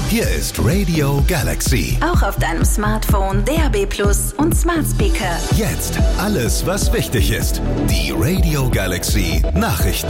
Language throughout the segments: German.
Hier ist Radio Galaxy. Auch auf deinem Smartphone, DAB+ und Smart Speaker. Jetzt alles, was wichtig ist. Die Radio Galaxy Nachrichten.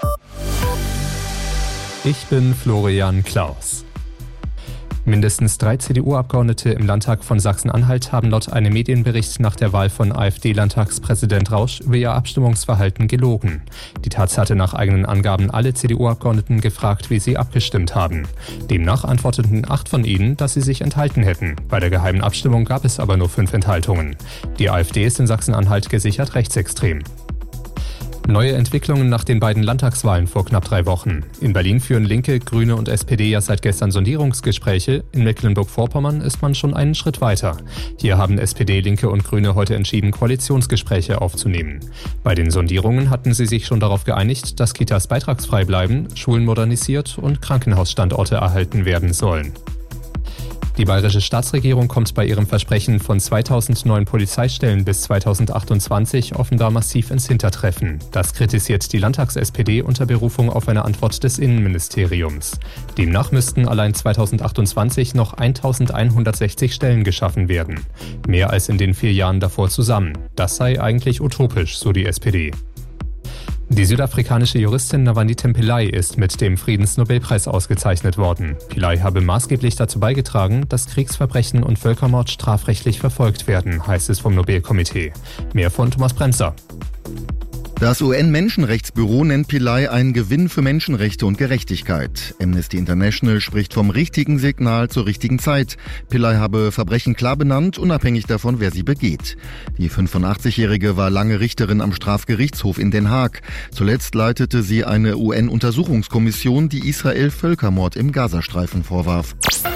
Ich bin Florian Klaus. Mindestens 3 CDU-Abgeordnete im Landtag von Sachsen-Anhalt haben laut einem Medienbericht nach der Wahl von AfD-Landtagspräsident Rausch über ihr Abstimmungsverhalten gelogen. Die Taz hatte nach eigenen Angaben alle CDU-Abgeordneten gefragt, wie sie abgestimmt haben. Demnach antworteten 8 von ihnen, dass sie sich enthalten hätten. Bei der geheimen Abstimmung gab es aber nur 5 Enthaltungen. Die AfD ist in Sachsen-Anhalt gesichert rechtsextrem. Neue Entwicklungen nach den beiden Landtagswahlen vor knapp 3 Wochen. In Berlin führen Linke, Grüne und SPD ja seit gestern Sondierungsgespräche. In Mecklenburg-Vorpommern ist man schon einen Schritt weiter. Hier haben SPD, Linke und Grüne heute entschieden, Koalitionsgespräche aufzunehmen. Bei den Sondierungen hatten sie sich schon darauf geeinigt, dass Kitas beitragsfrei bleiben, Schulen modernisiert und Krankenhausstandorte erhalten werden sollen. Die bayerische Staatsregierung kommt bei ihrem Versprechen von 2000 neuen Polizeistellen bis 2028 offenbar massiv ins Hintertreffen. Das kritisiert die Landtags-SPD unter Berufung auf eine Antwort des Innenministeriums. Demnach müssten allein 2028 noch 1160 Stellen geschaffen werden. Mehr als in den 4 Jahren davor zusammen. Das sei eigentlich utopisch, so die SPD. Die südafrikanische Juristin Navanithem Pillay ist mit dem Friedensnobelpreis ausgezeichnet worden. Pillay habe maßgeblich dazu beigetragen, dass Kriegsverbrechen und Völkermord strafrechtlich verfolgt werden, heißt es vom Nobelkomitee. Mehr von Thomas Brenzer. Das UN-Menschenrechtsbüro nennt Pillay einen Gewinn für Menschenrechte und Gerechtigkeit. Amnesty International spricht vom richtigen Signal zur richtigen Zeit. Pillay habe Verbrechen klar benannt, unabhängig davon, wer sie begeht. Die 85-Jährige war lange Richterin am Strafgerichtshof in Den Haag. Zuletzt leitete sie eine UN-Untersuchungskommission, die Israel Völkermord im Gazastreifen vorwarf.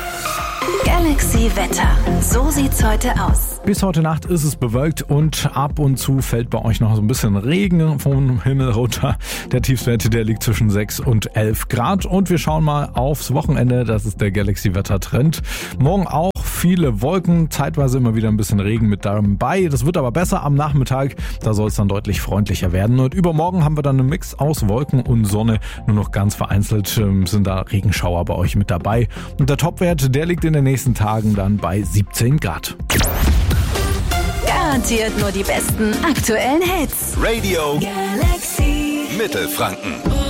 Galaxy Wetter. So sieht's heute aus. Bis heute Nacht ist es bewölkt und ab und zu fällt bei euch noch so ein bisschen Regen vom Himmel runter. Der Tiefstwert, der liegt zwischen 6 und 11 Grad. Und wir schauen mal aufs Wochenende. Das ist der Galaxy-Wetter-Trend. Morgen auch viele Wolken, zeitweise immer wieder ein bisschen Regen mit dabei. Das wird aber besser am Nachmittag. Da soll es dann deutlich freundlicher werden. Und übermorgen haben wir dann einen Mix aus Wolken und Sonne. Nur noch ganz vereinzelt sind da Regenschauer bei euch mit dabei. Und der Topwert, der liegt in den nächsten Tagen dann bei 17 Grad. Garantiert nur die besten aktuellen Hits. Radio Galaxy Mittelfranken.